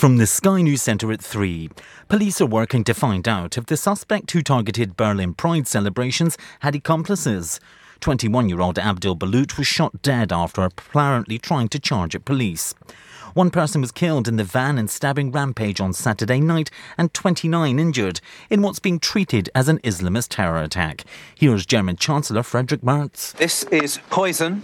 From the Sky News Centre at 3, police are working to find out if the suspect who targeted Berlin Pride celebrations had accomplices. 21-year-old Abdel Balut was shot dead after apparently trying to charge at police. One person was killed in the van and stabbing rampage on Saturday night and 29 injured in what's being treated as an Islamist terror attack. Here's German Chancellor Friedrich Merz. This is poison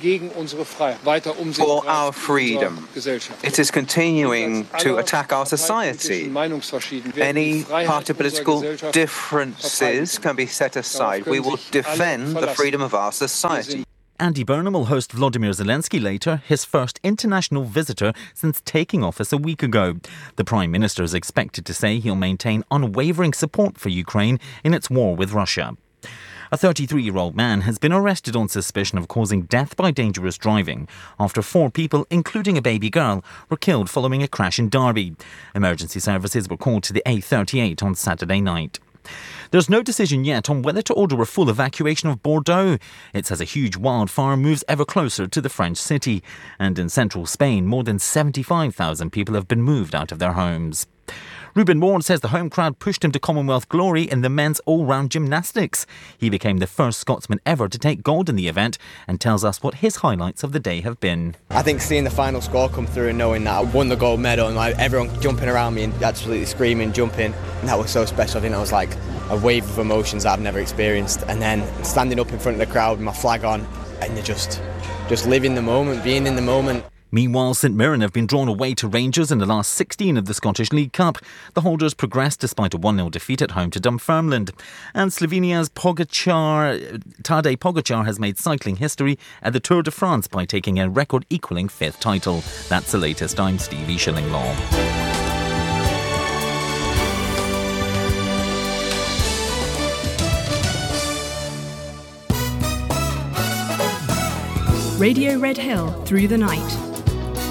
for our freedom. It is continuing to attack our society. Any party political differences can be set aside. We will defend the freedom of our society. Andy Burnham will host Volodymyr Zelensky later, his first international visitor since taking office a week ago. The Prime Minister is expected to say he'll maintain unwavering support for Ukraine in its war with Russia. A 33-year-old man has been arrested on suspicion of causing death by dangerous driving after 4 people, including a baby girl, were killed following a crash in Derby. Emergency services were called to the A38 on Saturday night. There's no decision yet on whether to order a full evacuation of Bordeaux. It's as a huge wildfire moves ever closer to the French city. And in central Spain, more than 75,000 people have been moved out of their homes. Ruben Ward says the home crowd pushed him to Commonwealth glory in the men's all-round gymnastics. He became the first Scotsman ever to take gold in the event and tells us what his highlights of the day have been. I think seeing the final score come through and knowing that I won the gold medal and everyone jumping around me and absolutely screaming, jumping, and that was so special. I think that was like a wave of emotions that I've never experienced. And then standing up in front of the crowd with my flag on and you're just living the moment, being in the moment. Meanwhile, St Mirren have been drawn away to Rangers in the last 16 of the Scottish League Cup. The holders progressed despite a 1-0 defeat at home to Dunfermline. And Slovenia's Tadej Pogačar has made cycling history at the Tour de France by taking a record-equalling 5th title. That's the latest. I'm Stevie Shillinglaw. Radio Red Hill through the night.